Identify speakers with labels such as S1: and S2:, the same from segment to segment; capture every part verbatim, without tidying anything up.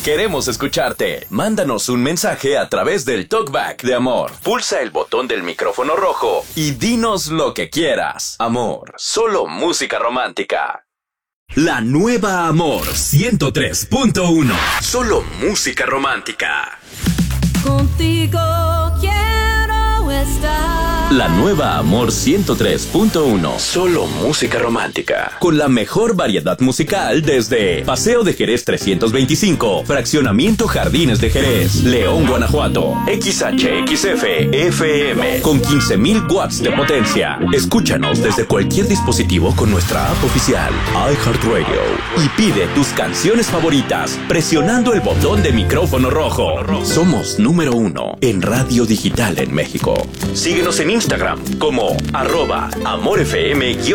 S1: Queremos escucharte. Mándanos un mensaje a través del Talkback de Amor. Pulsa el botón del micrófono rojo y dinos lo que quieras. Amor, solo música romántica. La nueva Amor ciento tres punto uno. Solo música romántica.
S2: Contigo quiero estar.
S1: La nueva Amor ciento tres punto uno. Solo música romántica. Con la mejor variedad musical desde Paseo de Jerez trescientos veinticinco, Fraccionamiento Jardines de Jerez, León, Guanajuato. X H X F F M con quince mil watts de potencia. Escúchanos desde cualquier dispositivo con nuestra app oficial iHeartRadio y pide tus canciones favoritas presionando el botón de micrófono rojo. Somos número uno en radio digital en México. Síguenos en Instagram como arroba amorfm-mx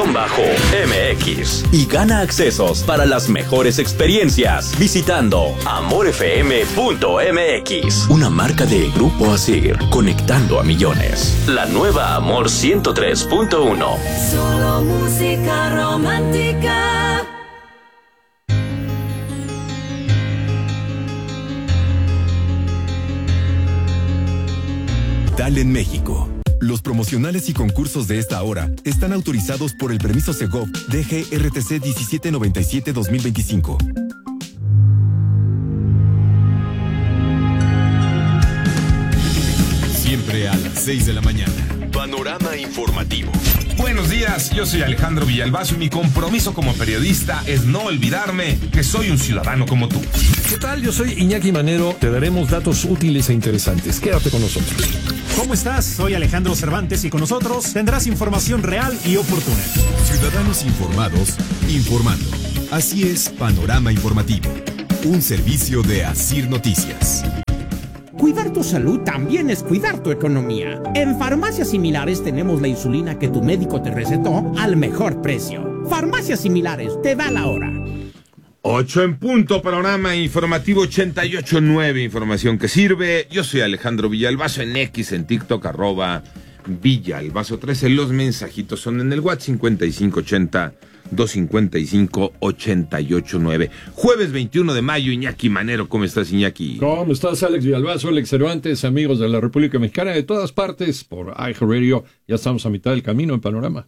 S1: y gana accesos para las mejores experiencias visitando amorfm punto m x. Una marca de Grupo Asir, conectando a millones. La nueva Amor ciento tres punto uno.
S2: Solo música romántica.
S3: Tal en México. Los promocionales y concursos de esta hora están autorizados por el permiso Segov D G R T C diecisiete noventa y siete dos mil veinticinco. Siempre a las seis de la mañana. Panorama informativo.
S4: Buenos días, yo soy Alejandro Villalbazo y mi compromiso como periodista es no olvidarme que soy un ciudadano como tú.
S5: ¿Qué tal? Yo soy Iñaki Manero. Te daremos datos útiles e interesantes. Quédate con nosotros.
S6: ¿Cómo estás? Soy Alejandro Cervantes y con nosotros tendrás información real y oportuna.
S3: Ciudadanos informados, informando. Así es Panorama Informativo, un servicio de Asir Noticias.
S7: Cuidar tu salud también es cuidar tu economía. En Farmacias Similares tenemos la insulina que tu médico te recetó al mejor precio. Farmacias Similares, te da la hora.
S4: Ocho en punto, Panorama Informativo ochenta y ocho punto nueve, información que sirve. Yo soy Alejandro Villalbazo en X, en TikTok, arroba Villalbazo trece. Los mensajitos son en el WhatsApp cincuenta y cinco ochenta, doscientos cincuenta y cinco, ochenta y ocho nueve. Jueves veintiuno de mayo, Iñaki Manero. ¿Cómo estás, Iñaki?
S5: ¿Cómo estás, Alex Villalbazo, Alex Cervantes, amigos de la República Mexicana, de todas partes, por iHeartRadio? Ya estamos a mitad del camino en Panorama.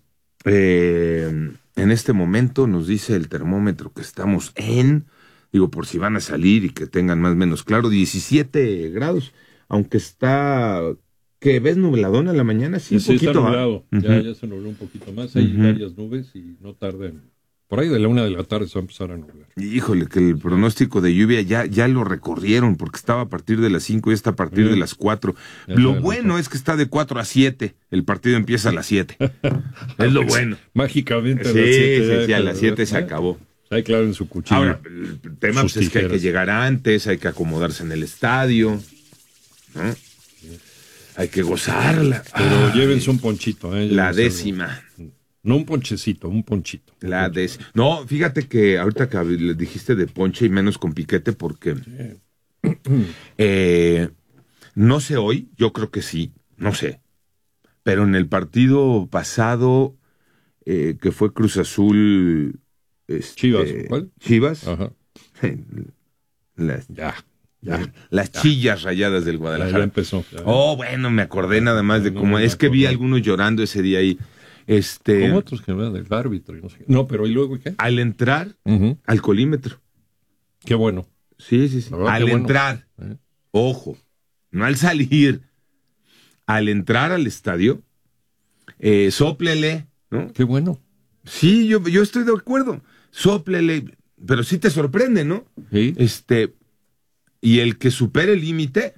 S4: Eh, en este momento nos dice el termómetro que estamos en, digo, por si van a salir y que tengan más o menos claro, diecisiete grados, aunque está... ¿Que ves nubladón en la mañana? Sí,
S5: sí,
S4: un poquito.
S5: Está nublado.
S4: Uh-huh.
S5: ya, ya se nubló un poquito más. Hay uh-huh. varias nubes y no tardan. Por ahí de la una de la tarde se va a empezar a nublar.
S4: Híjole, que el pronóstico de lluvia ya, ya lo recorrieron, porque estaba a partir de las cinco y está a partir uh-huh. de las cuatro. Ya lo bueno es que está de cuatro a siete. El partido empieza a las siete. Es lo bueno.
S5: Mágicamente a
S4: sí,
S5: las siete.
S4: Sí, sí, a las siete se acabó.
S5: Ahí claro en su cuchillo.
S4: Ahora, el tema pues, es que hay que llegar antes, hay que acomodarse en el estadio, ¿no? Hay que gozarla.
S5: Pero
S4: Ay,
S5: llévense un ponchito. ¿eh?
S4: La décima.
S5: Algo. No un ponchecito, un ponchito.
S4: La décima. No, fíjate que ahorita que le dijiste de ponche y menos con piquete porque sí. eh, no sé hoy, yo creo que sí, no sé. Pero en el partido pasado eh, que fue Cruz Azul... Este,
S5: Chivas, ¿cuál?
S4: Chivas.
S5: Ajá.
S4: Las,
S5: ya. Ya,
S4: las
S5: ya.
S4: chillas rayadas del Guadalajara.
S5: Ya empezó. Ya.
S4: Oh, bueno, me acordé nada más de cómo... No, es que vi a algunos llorando ese día ahí. Este,
S5: como otros que hablan del árbitro. Y no, sé. no, pero ¿y luego qué?
S4: Al entrar uh-huh. al colímetro.
S5: Qué bueno.
S4: Sí, sí, sí. Al entrar, bueno. ¿Eh? Ojo, no al salir. Al entrar al estadio, eh, sóplele, ¿no?
S5: Qué bueno.
S4: Sí, yo, yo estoy de acuerdo. Sóplele, pero sí te sorprende, ¿no?
S5: Sí.
S4: Este... Y el que supere el límite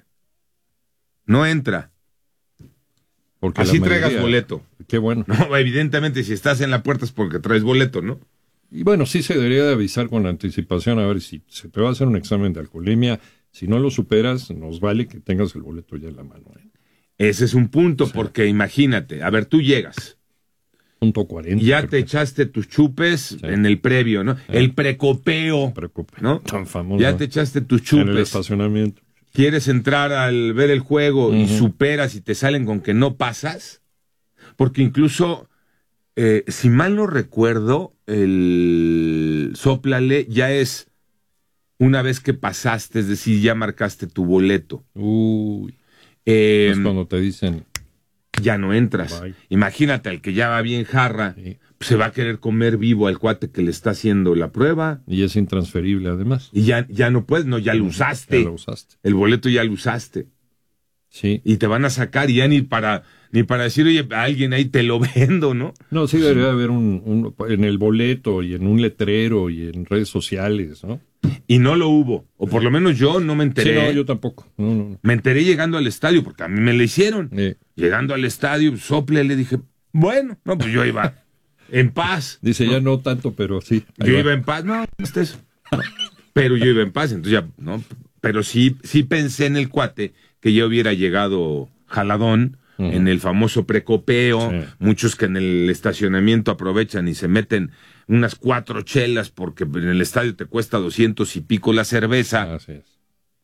S4: no entra. Porque así mayoría, traigas boleto.
S5: Qué bueno.
S4: No, evidentemente, si estás en la puerta es porque traes boleto, ¿no?
S5: Y bueno, sí se debería de avisar con anticipación a ver si se te va a hacer un examen de alcoholemia. Si no lo superas, nos vale que tengas el boleto ya en la mano. ¿eh?
S4: Ese es un punto, o sea, porque imagínate, a ver, tú llegas.
S5: Punto cuarenta.
S4: Ya te que... echaste tus chupes sí. en el previo, ¿no? ¿Eh? El precopeo,
S5: Precopeo,
S4: ¿no?
S5: Tan famoso.
S4: Ya te echaste tus chupes.
S5: En el estacionamiento.
S4: Quieres entrar al ver el juego uh-huh. y superas y te salen con que no pasas. Porque incluso, eh, si mal no recuerdo, el sóplale ya es una vez que pasaste, es decir, ya marcaste tu boleto.
S5: Uy.
S4: Eh,
S5: Es cuando te dicen...
S4: ya no entras.
S5: Bye.
S4: Imagínate, al que ya va bien jarra,
S5: Sí.
S4: pues se va a querer comer vivo al cuate que le está haciendo la prueba.
S5: Y es intransferible, además.
S4: Y ya, ya no puedes, no, ya lo usaste.
S5: Ya lo usaste.
S4: El boleto ya lo usaste.
S5: Sí.
S4: Y te van a sacar y ya ni para, ni para decir, oye, a alguien ahí te lo vendo, ¿no?
S5: No, sí debería haber un, un... En el boleto y en un letrero y en redes sociales, ¿no?
S4: Y no lo hubo. O por lo menos yo no me
S5: Sí,
S4: enteré.
S5: no, yo tampoco. No, no, no.
S4: Me enteré llegando al estadio, porque a mí me lo hicieron.
S5: Eh,
S4: Llegando al estadio, sople, le dije, bueno, no, pues yo iba en paz.
S5: dice, ya no tanto, pero sí. ahí
S4: Yo
S5: va.
S4: iba en paz, no, no es eso. No. Pero yo iba en paz, entonces ya, no. Pero sí, sí pensé en el cuate que ya hubiera llegado jaladón,
S5: Ujú.
S4: en el famoso precopeo,
S5: Sí.
S4: muchos que en el estacionamiento aprovechan y se meten unas cuatro chelas porque en el estadio te cuesta doscientos y pico la cerveza.
S5: Así es.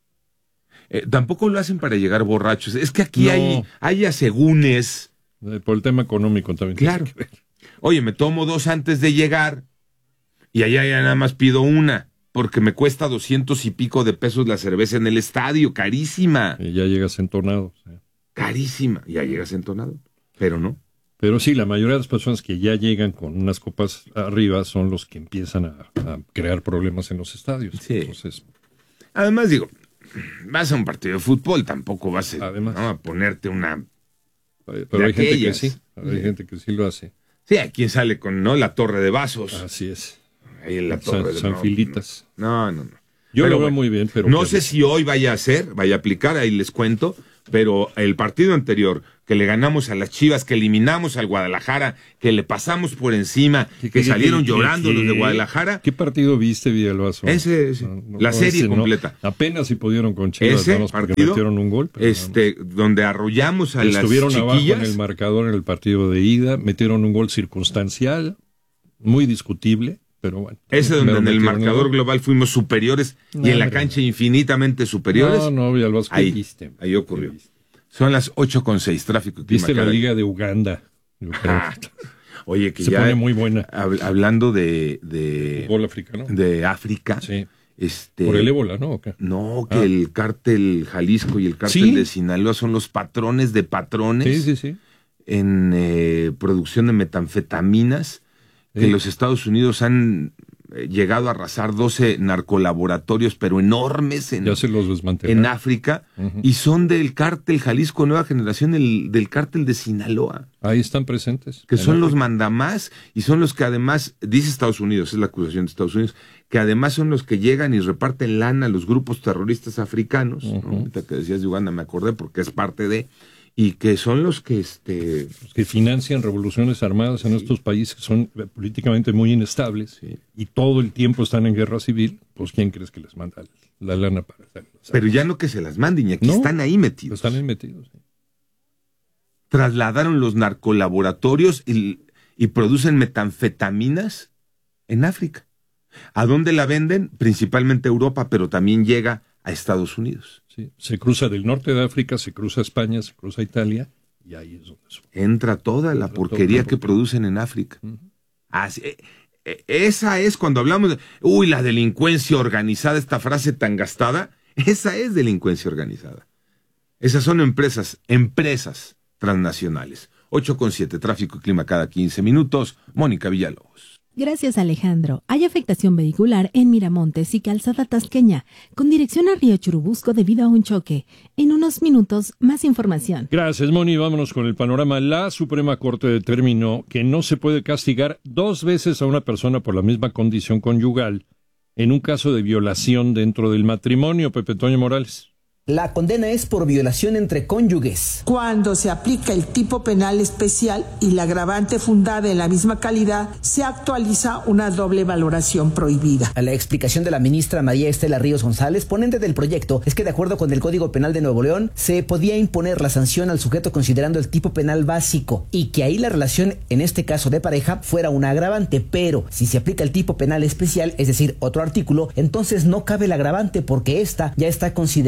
S4: Eh, tampoco lo hacen para llegar borrachos. Es que aquí
S5: No.
S4: hay, hay asegúnes.
S5: Eh, Por el tema económico también. tiene
S4: Claro.
S5: que ver.
S4: Oye, me tomo dos antes de llegar y allá ya nada más pido una porque me cuesta doscientos y pico de pesos la cerveza en el estadio. Carísima.
S5: Y ya llegas entonado. Sí.
S4: Carísima. Ya llegas entonado. Pero no.
S5: Pero sí, la mayoría de las personas que ya llegan con unas copas arriba son los que empiezan a, a crear problemas en los estadios.
S4: Sí.
S5: Entonces,
S4: Además, digo, vas a un partido de fútbol, tampoco vas a,
S5: Además.
S4: ¿no? a ponerte una...
S5: pero
S4: De
S5: hay gente que
S4: aquellas.
S5: sí. Hay
S4: Sí.
S5: gente que sí lo hace.
S4: Sí, aquí sale con, ¿no? La torre de vasos.
S5: Así es.
S4: Ahí en la
S5: San-
S4: torre de
S5: Sanfilitas.
S4: No, no, no.
S5: Yo
S4: Pero
S5: lo veo
S4: bueno,
S5: muy bien, pero...
S4: No
S5: que-
S4: sé si hoy vaya a ser, vaya a aplicar, ahí les cuento, pero el partido anterior, que le ganamos a las Chivas, que eliminamos al Guadalajara, que le pasamos por encima,
S5: ¿Qué-
S4: que
S5: qué-
S4: salieron
S5: qué-
S4: llorando
S5: qué-
S4: los de Guadalajara,
S5: ¿Qué partido viste, Villalbazo?
S4: Ese, ese, la serie
S5: no.
S4: completa.
S5: Apenas si pudieron con Chivas,
S4: ese
S5: nada más porque
S4: partido,
S5: metieron un gol. pero
S4: este, donde arrollamos a las
S5: estuvieron abajo en
S4: chiquillas,
S5: el marcador en el partido de ida, metieron un gol circunstancial, muy discutible, pero bueno.
S4: ese donde
S5: Pero
S4: en el
S5: metieron
S4: marcador
S5: gol.
S4: global fuimos superiores
S5: No,
S4: y en la
S5: hombre.
S4: cancha infinitamente superiores.
S5: No, no, Villalbazo, ¿qué
S4: Ahí,
S5: viste?
S4: ahí ocurrió.
S5: ¿Qué viste?
S4: Son las ocho con seis, tráfico y clima
S5: ¿Viste la
S4: cada-
S5: Liga de Uganda? Yo creo
S4: Ah,
S5: que
S4: Oye, que
S5: se
S4: ya
S5: pone muy buena.
S4: hab- hablando de, de,
S5: Fútbol africano.
S4: de África,
S5: Sí.
S4: este
S5: Por el ébola, ¿no? ¿O qué?
S4: no, que
S5: Ah.
S4: el cártel Jalisco y el cártel
S5: Sí.
S4: de Sinaloa son los patrones de patrones
S5: Sí, sí, sí.
S4: en eh, producción de metanfetaminas, que
S5: Sí.
S4: los Estados Unidos han eh, llegado a arrasar doce narcolaboratorios, pero enormes en,
S5: Ya se los
S4: en
S5: desmantelaron.
S4: África,
S5: Ujú.
S4: y son del cártel Jalisco Nueva Generación, el, del cártel de Sinaloa,
S5: Ahí están presentes.
S4: que
S5: en
S4: son los
S5: África.
S4: mandamás y son los que además, dice Estados Unidos, es la acusación de Estados Unidos, que además son los que llegan y reparten lana a los grupos terroristas africanos, ¿no?
S5: Ujú.
S4: Ahorita que decías de Uganda me acordé porque es parte de, y que son los que, este,
S5: Los que financian revoluciones armadas en estos países que son eh, políticamente muy inestables
S4: Sí.
S5: y todo el tiempo están en guerra civil, pues ¿quién crees que les manda la lana para hacerlo?
S4: pero ya no que se las manden, y aquí
S5: No,
S4: están ahí metidos.
S5: Están ahí metidos. sí.
S4: Trasladaron los narcolaboratorios y, y producen metanfetaminas en África. ¿A dónde la venden? Principalmente a Europa, pero también llega a Estados Unidos.
S5: Sí. Se cruza del norte de África, se cruza a España, se cruza a Italia y ahí es donde sube.
S4: Entra toda la
S5: Entra
S4: porquería
S5: toda la
S4: que
S5: porquería.
S4: producen en África.
S5: Ujú.
S4: Así, eh, eh, esa es cuando hablamos de, uy, la delincuencia organizada, esta frase tan gastada, esa es delincuencia organizada. Esas son empresas, empresas transnacionales. ocho con siete, tráfico y clima cada quince minutos. Mónica Villalobos.
S8: Gracias, Alejandro. Hay afectación vehicular en Miramontes y Calzada Tasqueña, con dirección a Río Churubusco debido a un choque. En unos minutos, más información.
S5: Gracias, Moni. Vámonos con el panorama. La Suprema Corte determinó que no se puede castigar dos veces a una persona por la misma condición conyugal en un caso de violación dentro del matrimonio. Pepe Toño Morales.
S9: La condena es por violación entre cónyuges.
S10: Cuando se aplica el tipo penal especial y la agravante fundada en la misma calidad, se actualiza una doble valoración prohibida.
S9: La explicación de la ministra María Estela Ríos González, ponente del proyecto, es que de acuerdo con el Código Penal de Nuevo León, se podía imponer la sanción al sujeto considerando el tipo penal básico y que ahí la relación, en este caso de pareja, fuera una agravante, pero si se aplica el tipo penal especial, es decir, otro artículo, entonces no cabe el agravante porque esta ya está considerada como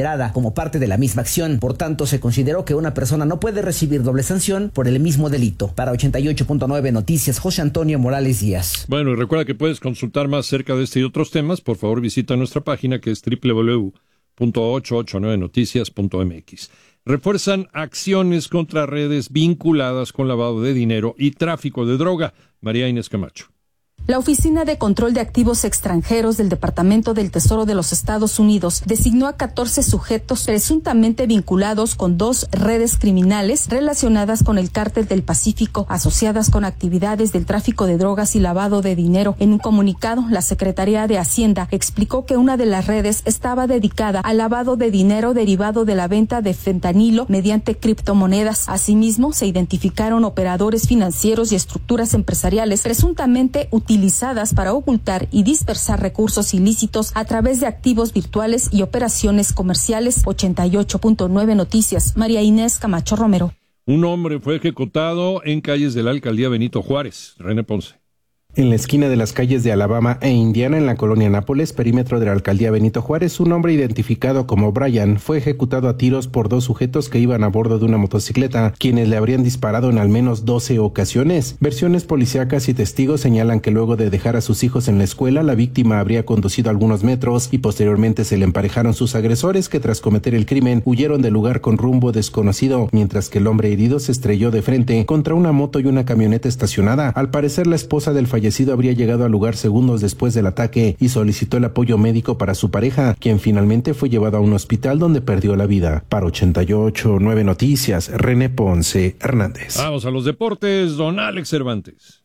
S9: como parte de la misma acción. Por tanto, se consideró que una persona no puede recibir doble sanción por el mismo delito. Para ochenta y ocho punto nueve Noticias, José Antonio Morales Díaz.
S5: Bueno, y recuerda que puedes consultar más acerca de este y otros temas. Por favor, visita nuestra página que es doble u doble u doble u punto ochocientos ochenta y nueve noticias punto m x. Refuerzan acciones contra redes vinculadas con lavado de dinero y tráfico de droga. María Inés Camacho.
S11: La Oficina de Control de Activos Extranjeros del Departamento del Tesoro de los Estados Unidos designó a catorce sujetos presuntamente vinculados con dos redes criminales relacionadas con el Cártel del Pacífico, asociadas con actividades del tráfico de drogas y lavado de dinero. En un comunicado, la Secretaría de Hacienda explicó que una de las redes estaba dedicada al lavado de dinero derivado de la venta de fentanilo mediante criptomonedas. Asimismo, se identificaron operadores financieros y estructuras empresariales presuntamente utilizadas utilizadas para ocultar y dispersar recursos ilícitos a través de activos virtuales y operaciones comerciales. ochenta y ocho punto nueve Noticias, María Inés Camacho Romero.
S5: Un hombre fue ejecutado en calles de la alcaldía Benito Juárez. René Ponce.
S12: En la esquina de las calles de Alabama e Indiana, en la colonia Nápoles, perímetro de la alcaldía Benito Juárez, un hombre identificado como Brian fue ejecutado a tiros por dos sujetos que iban a bordo de una motocicleta, quienes le habrían disparado en al menos doce ocasiones. Versiones policíacas y testigos señalan que luego de dejar a sus hijos en la escuela, la víctima habría conducido algunos metros y posteriormente se le emparejaron sus agresores, que tras cometer el crimen huyeron del lugar con rumbo desconocido, mientras que el hombre herido se estrelló de frente contra una moto y una camioneta estacionada. Al parecer, la esposa del fallecido fallecido habría llegado al lugar segundos después del ataque y solicitó el apoyo médico para su pareja, quien finalmente fue llevado a un hospital donde perdió la vida. Para ochenta y ocho punto nueve Noticias, René Ponce Hernández.
S5: Vamos a los deportes, don Alex Cervantes.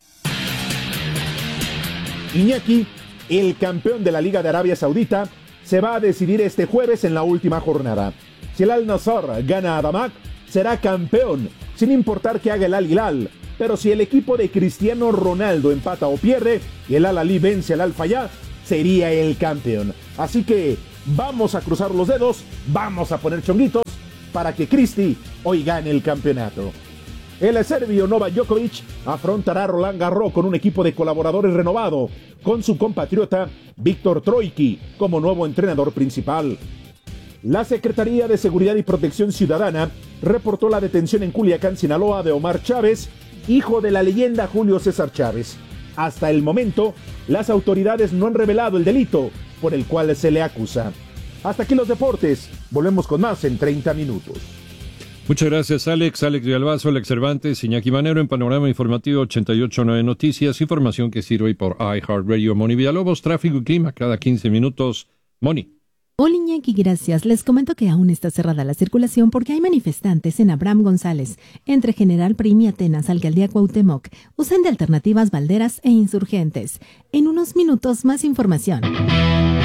S13: Iñaki, el campeón de la Liga de Arabia Saudita, se va a decidir este jueves en la última jornada. Si el Al-Nassr gana a Damac, será campeón, sin importar que haga el Al-Hilal. Pero si el equipo de Cristiano Ronaldo empata o pierde y el Al-Ahly vence al Al-Fayha, sería el campeón. Así que vamos a cruzar los dedos, vamos a poner chonguitos para que Cristi hoy gane el campeonato. El serbio Novak Djokovic afrontará a Roland Garros con un equipo de colaboradores renovado, con su compatriota Víctor Troicki como nuevo entrenador principal. La Secretaría de Seguridad y Protección Ciudadana reportó la detención en Culiacán, Sinaloa, de Omar Chávez, hijo de la leyenda Julio César Chávez. Hasta el momento, las autoridades no han revelado el delito por el cual se le acusa. Hasta aquí los deportes. Volvemos con más en treinta minutos.
S5: Muchas gracias, Alex. Alex de Albazo, Alex Cervantes, Iñaki Manero en Panorama Informativo ochenta y ocho punto nueve Noticias. Información que sirve por iHeartRadio. Moni Villalobos, tráfico y clima cada quince minutos. Moni.
S8: Hola Iñaki, gracias. Les comento que aún está cerrada la circulación porque hay manifestantes en Abraham González, entre General Prim y Atenas, Alcaldía Cuauhtémoc. Usan de alternativas Valderas e Insurgentes. En unos minutos más información.